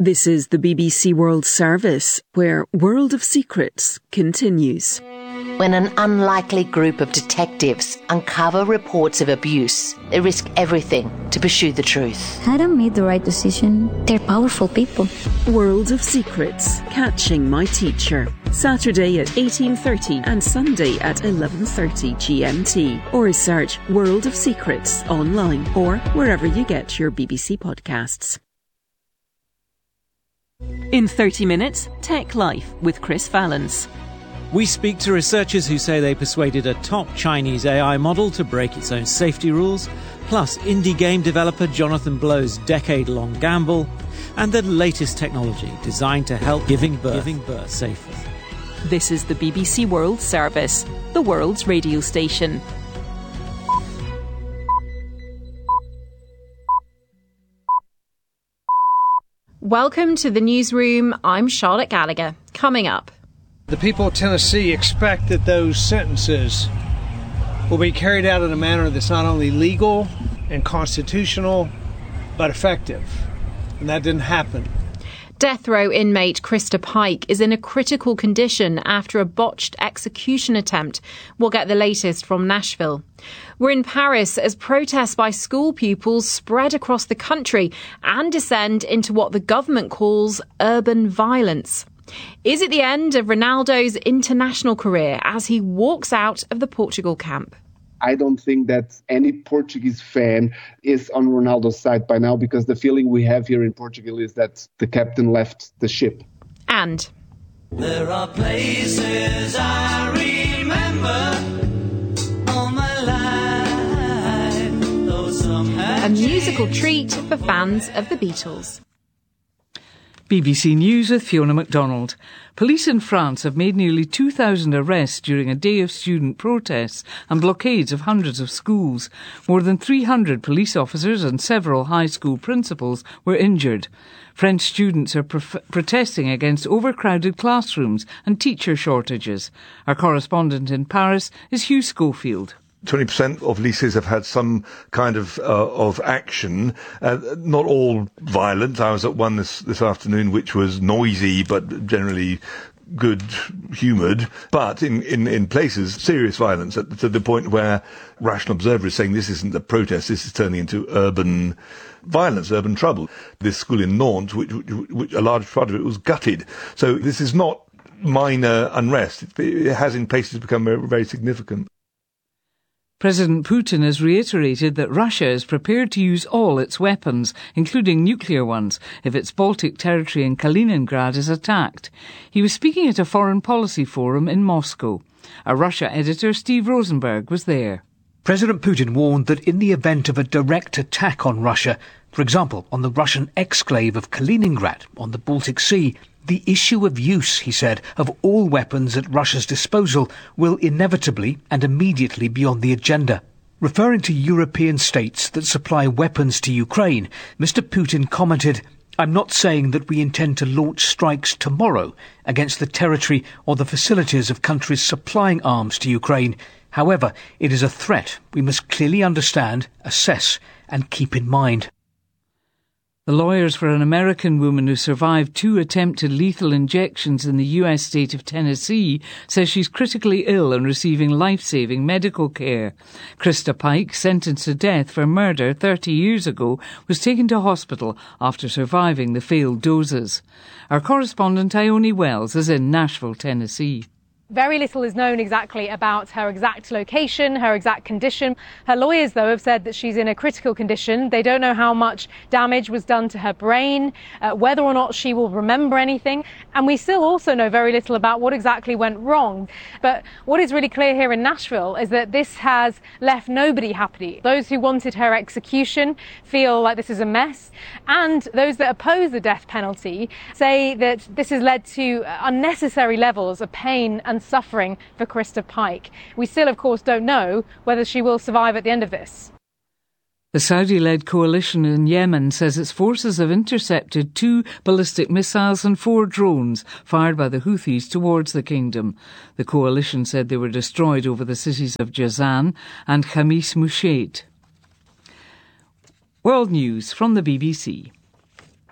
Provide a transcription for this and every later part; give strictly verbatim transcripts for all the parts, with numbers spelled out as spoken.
This is the B B C World Service, where World of Secrets continues. When an unlikely group of detectives uncover reports of abuse, they risk everything to pursue the truth. Adam made the right decision. They're powerful people. World of Secrets, Catching My Teacher. Saturday at eighteen thirty and Sunday at eleven thirty G M T. Or search World of Secrets online or wherever you get your B B C podcasts. In thirty minutes, Tech Life with Chris Vallance. We speak to researchers who say they persuaded a top Chinese A I model to break its own safety rules, plus indie game developer Jonathan Blow's decade-long gamble, and the latest technology designed to help giving birth, giving birth safely. This is the B B C World Service, the world's radio station. Welcome to the newsroom. I'm Charlotte Gallagher. Coming up. The people of Tennessee expect that those sentences will be carried out in a manner that's not only legal and constitutional, but effective. And that didn't happen. Death row inmate Krista Pike is in a critical condition after a botched execution attempt. We'll get the latest from Nashville. We're in Paris as protests by school pupils spread across the country and descend into what the government calls urban violence. Is it the end of Ronaldo's international career as he walks out of the Portugal camp? I don't think that any Portuguese fan is on Ronaldo's side by now, because the feeling we have here in Portugal is that the captain left the ship. And there are places I remember all my life, though some have a musical treat for fans of the Beatles. B B C News with Fiona MacDonald. Police in France have made nearly two thousand arrests during a day of student protests and blockades of hundreds of schools. More than three hundred police officers and several high school principals were injured. French students are pro- protesting against overcrowded classrooms and teacher shortages. Our correspondent in Paris is Hugh Schofield. twenty percent of lycées have had some kind of uh, of action, uh, not all violent. I was at one this, this afternoon which was noisy but generally good-humoured, but in, in, in places, serious violence, at, to the point where rational observer is saying this isn't a protest, this is turning into urban violence, urban trouble. This school in Nantes, which, which, which a large part of it was gutted. So this is not minor unrest. It, it has in places become very, very significant. President Putin has reiterated that Russia is prepared to use all its weapons, including nuclear ones, if its Baltic territory in Kaliningrad is attacked. He was speaking at a foreign policy forum in Moscow. Our Russia editor, Steve Rosenberg, was there. President Putin warned that in the event of a direct attack on Russia, for example, on the Russian exclave of Kaliningrad on the Baltic Sea, the issue of use, he said, of all weapons at Russia's disposal will inevitably and immediately be on the agenda. Referring to European states that supply weapons to Ukraine, Mister Putin commented, "I'm not saying that we intend to launch strikes tomorrow against the territory or the facilities of countries supplying arms to Ukraine. However, it is a threat we must clearly understand, assess and keep in mind." The lawyers for an American woman who survived two attempted lethal injections in the U S state of Tennessee says she's critically ill and receiving life-saving medical care. Krista Pike, sentenced to death for murder thirty years ago, was taken to hospital after surviving the failed doses. Our correspondent Ione Wells is in Nashville, Tennessee. Very little is known exactly about her exact location, her exact condition. Her lawyers, though, have said that she's in a critical condition. They don't know how much damage was done to her brain, uh, whether or not she will remember anything. And we still also know very little about what exactly went wrong. But what is really clear here in Nashville is that this has left nobody happy. Those who wanted her execution feel like this is a mess. And those that oppose the death penalty say that this has led to unnecessary levels of pain and suffering for Krista Pike. We still, of course, don't know whether she will survive at the end of this. The Saudi-led coalition in Yemen says its forces have intercepted two ballistic missiles and four drones fired by the Houthis towards the kingdom. The coalition said they were destroyed over the cities of Jazan and Khamis Musheit. World News from the B B C.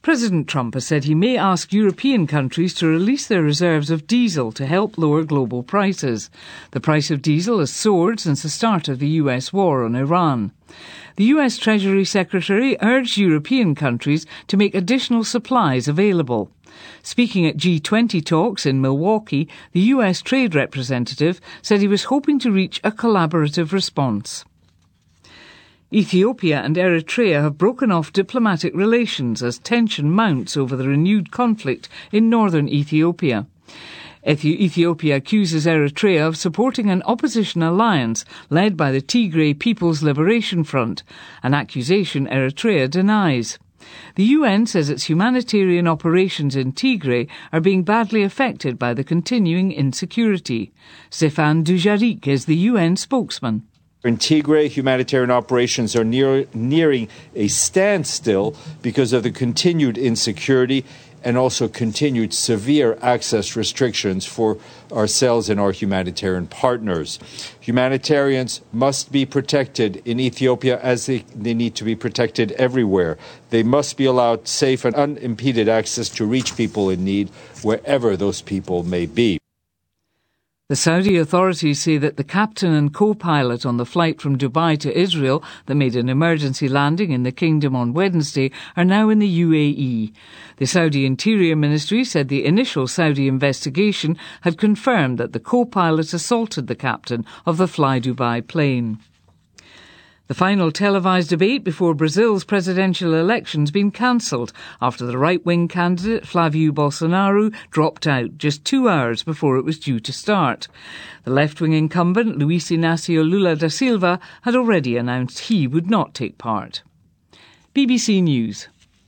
President Trump has said he may ask European countries to release their reserves of diesel to help lower global prices. The price of diesel has soared since the start of the U S war on Iran. The U S Treasury Secretary urged European countries to make additional supplies available. Speaking at G twenty talks in Milwaukee, the U S trade representative said he was hoping to reach a collaborative response. Ethiopia and Eritrea have broken off diplomatic relations as tension mounts over the renewed conflict in northern Ethiopia. Ethiopia accuses Eritrea of supporting an opposition alliance led by the Tigray People's Liberation Front, an accusation Eritrea denies. The U N says its humanitarian operations in Tigray are being badly affected by the continuing insecurity. Stéphane Dujarric is the U N spokesman. In Tigray, humanitarian operations are near, nearing a standstill because of the continued insecurity and also continued severe access restrictions for ourselves and our humanitarian partners. Humanitarians must be protected in Ethiopia as they, they need to be protected everywhere. They must be allowed safe and unimpeded access to reach people in need wherever those people may be. The Saudi authorities say that the captain and co-pilot on the flight from Dubai to Israel that made an emergency landing in the kingdom on Wednesday are now in the U A E. The Saudi Interior Ministry said the initial Saudi investigation had confirmed that the co-pilot assaulted the captain of the Fly Dubai plane. The final televised debate before Brazil's presidential election's been cancelled after the right-wing candidate Flávio Bolsonaro dropped out just two hours before it was due to start. The left-wing incumbent Luiz Inácio Lula da Silva had already announced he would not take part. B B C News.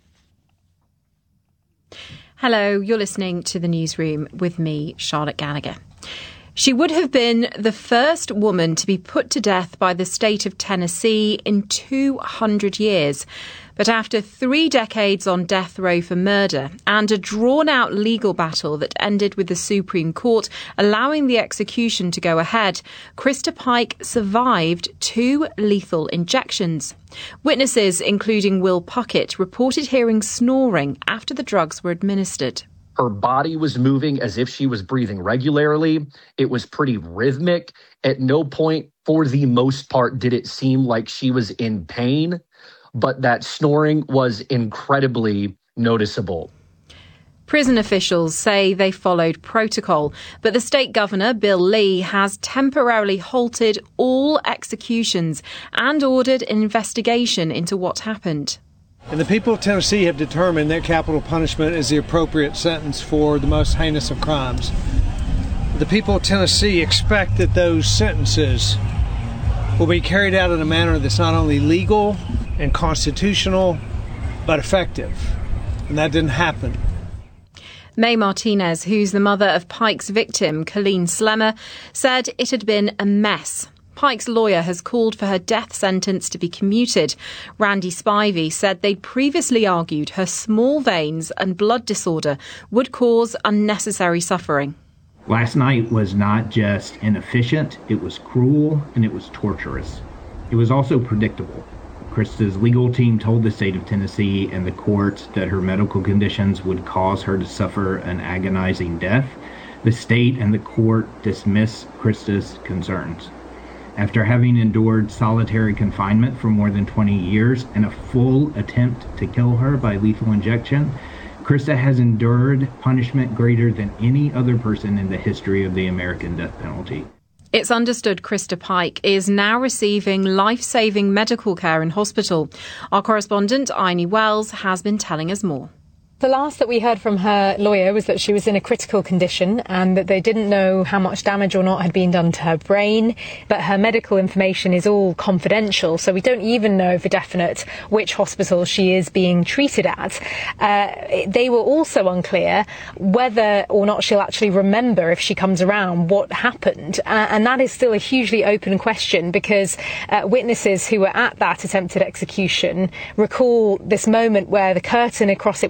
Hello, you're listening to the Newsroom with me, Charlotte Gallagher. She would have been the first woman to be put to death by the state of Tennessee in two hundred years. But after three decades on death row for murder and a drawn-out legal battle that ended with the Supreme Court allowing the execution to go ahead, Krista Pike survived two lethal injections. Witnesses, including Will Puckett, reported hearing snoring after the drugs were administered. Her body was moving as if she was breathing regularly. It was pretty rhythmic. At no point, for the most part, did it seem like she was in pain, but that snoring was incredibly noticeable. Prison officials say they followed protocol, but the state governor, Bill Lee, has temporarily halted all executions and ordered an investigation into what happened. And the people of Tennessee have determined that capital punishment is the appropriate sentence for the most heinous of crimes. The people of Tennessee expect that those sentences will be carried out in a manner that's not only legal and constitutional, but effective. And that didn't happen. May Martinez, who's the mother of Pike's victim, Colleen Slemmer, said it had been a mess. Pike's lawyer has called for her death sentence to be commuted. Randy Spivey said they'd previously argued her small veins and blood disorder would cause unnecessary suffering. Last night was not just inefficient, it was cruel and it was torturous. It was also predictable. Krista's legal team told the state of Tennessee and the court that her medical conditions would cause her to suffer an agonizing death. The state and the court dismissed Krista's concerns. After having endured solitary confinement for more than twenty years and a full attempt to kill her by lethal injection, Krista has endured punishment greater than any other person in the history of the American death penalty. It's understood Krista Pike is now receiving life-saving medical care in hospital. Our correspondent, Aini Wells, has been telling us more. The last that we heard from her lawyer was that she was in a critical condition and that they didn't know how much damage or not had been done to her brain, but her medical information is all confidential, so we don't even know for definite which hospital she is being treated at. Uh, they were also unclear whether or not she'll actually remember, if she comes around, what happened, uh, and that is still a hugely open question because uh, witnesses who were at that attempted execution recall this moment where the curtain across it was closed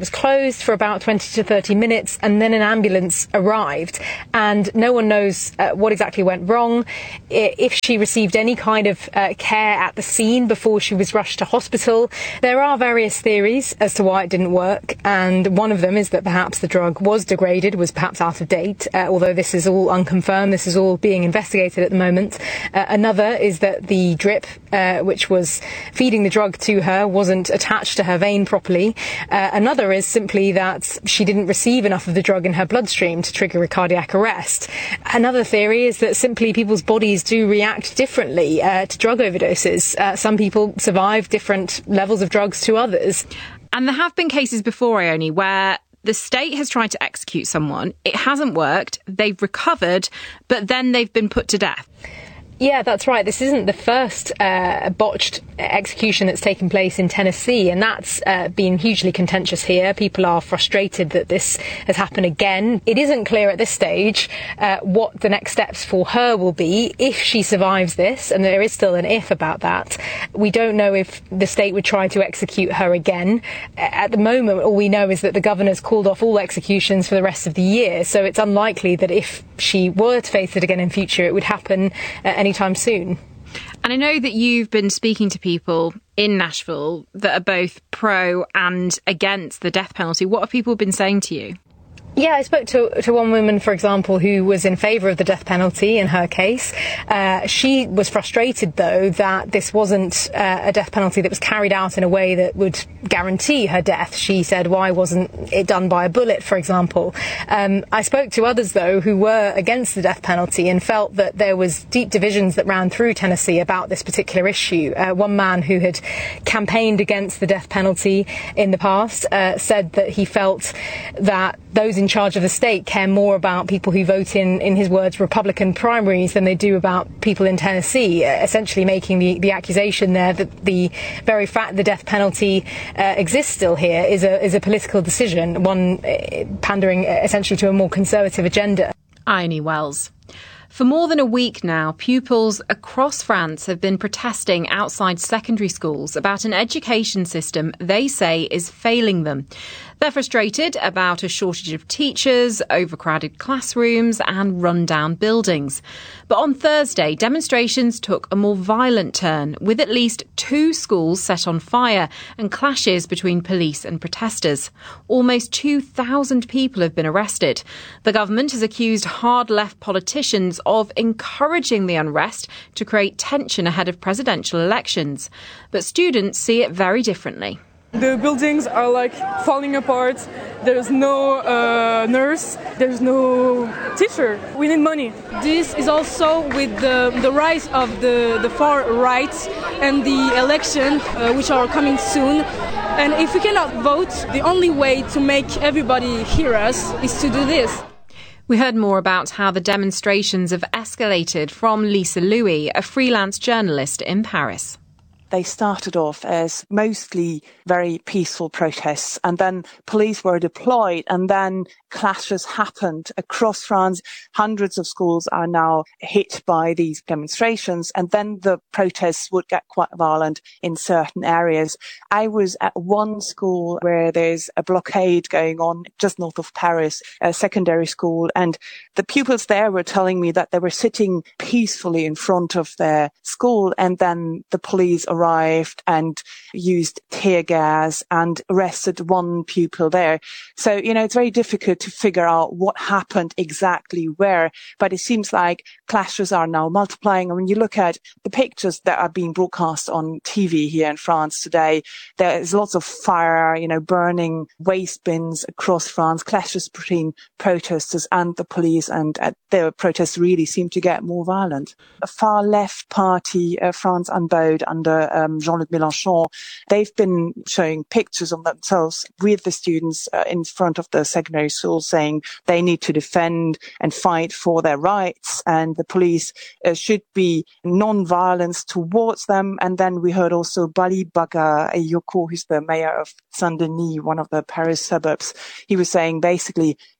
closed for about twenty to thirty minutes, and then an ambulance arrived, and no one knows uh, what exactly went wrong, if she received any kind of uh, care at the scene before she was rushed to hospital. There are various theories as to why it didn't work, and one of them is that perhaps the drug was degraded, was perhaps out of date, uh, although this is all unconfirmed. This is all being investigated at the moment. Uh, another is that the drip, uh, which was feeding the drug to her, wasn't attached to her vein properly. Uh, another is simply that she didn't receive enough of the drug in her bloodstream to trigger a cardiac arrest. Another theory is that simply people's bodies do react differently uh, to drug overdoses. Uh, some people survive different levels of drugs to others. And there have been cases before, Ione, where the state has tried to execute someone, it hasn't worked, they've recovered, but then they've been put to death. Yeah, that's right. This isn't the first uh, botched execution that's taken place in Tennessee, and that's uh, been hugely contentious here. People are frustrated that this has happened again. It isn't clear at this stage uh, what the next steps for her will be if she survives this, and there is still an if about that. We don't know if the state would try to execute her again. At the moment, all we know is that the governor's called off all executions for the rest of the year, so it's unlikely that if she were to face it again in future, it would happen uh, anytime soon. And I know that you've been speaking to people in Nashville that are both pro and against the death penalty. What have people been saying to you? Yeah, I spoke to to one woman, for example, who was in favour of the death penalty in her case. Uh, she was frustrated, though, that this wasn't uh, a death penalty that was carried out in a way that would guarantee her death. She said, why wasn't it done by a bullet, for example? Um, I spoke to others, though, who were against the death penalty and felt that there was deep divisions that ran through Tennessee about this particular issue. Uh, one man who had campaigned against the death penalty in the past uh, said that he felt that those in in charge of the state care more about people who vote in, in his words, Republican primaries than they do about people in Tennessee, uh, essentially making the, the accusation there that the very fact the death penalty uh, exists still here is a, is a political decision, one uh, pandering essentially to a more conservative agenda. Ione Wells. For more than a week now, pupils across France have been protesting outside secondary schools about an education system they say is failing them. They're frustrated about a shortage of teachers, overcrowded classrooms and run-down buildings. But on Thursday, demonstrations took a more violent turn, with at least two schools set on fire and clashes between police and protesters. Almost two thousand people have been arrested. The government has accused hard-left politicians of encouraging the unrest to create tension ahead of presidential elections. But students see it very differently. The buildings are like falling apart. There's no uh, nurse. There's no teacher. We need money. This is also with the, the rise of the, the far right and the election, uh, which are coming soon. And if we cannot vote, the only way to make everybody hear us is to do this. We heard more about how the demonstrations have escalated from Lisa Louis, a freelance journalist in Paris. They started off as mostly very peaceful protests, and then police were deployed, and then clashes happened across France. Hundreds of schools are now hit by these demonstrations, and then the protests would get quite violent in certain areas. I was at one school where there's a blockade going on just north of Paris, a secondary school, and the pupils there were telling me that they were sitting peacefully in front of their school, and then the police arrived and used tear gas and arrested one pupil there. So, you know, it's very difficult to figure out what happened exactly where, but it seems like clashes are now multiplying. And when you look at the pictures that are being broadcast on T V here in France today, there's lots of fire, you know, burning waste bins across France, clashes between protesters and the police, and uh, the protests really seem to get more violent. A far left party, uh, France Unbowed, under um, Jean-Luc Mélenchon, they've been showing pictures of themselves with the students uh, in front of the secondary school, saying they need to defend and fight for their rights, and the police uh, should be non-violence towards them. And then we heard also Bali Bagayoko, who's the mayor of Saint-Denis, one of the Paris suburbs. He was saying basically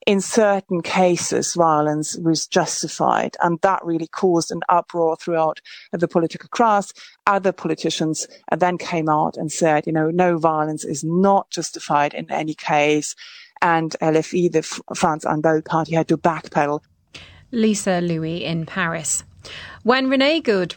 in certain cases, violence was justified, and that really caused an uproar throughout the political class. Other politicians then came out and said, you know, no, violence is not justified in any case, and L F I, the France Unbowed Party, had to backpedal. Lisa Louis in Paris. When Renee Good